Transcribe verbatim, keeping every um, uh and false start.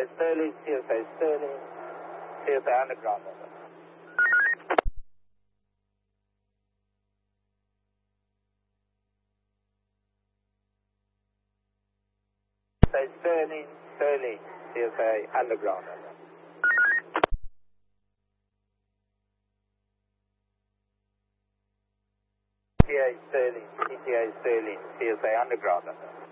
A Sterling, C S A Sterling, C S A underground. C S A Sterling, Sterling, C S A underground. T A Sterling, T T A Sterling, C S A underground.